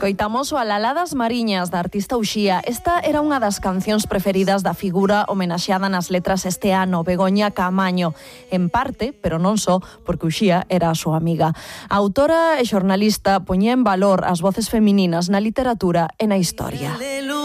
Escoitamos o Alaladas Mariñas da artista Uxía. Esta era unha das cancións preferidas da figura homenaxeada nas letras este ano, Begoña Caamaño. En parte, pero non só, porque Uxía era a súa amiga. A autora e xornalista poñía en valor as voces femininas na literatura e na historia.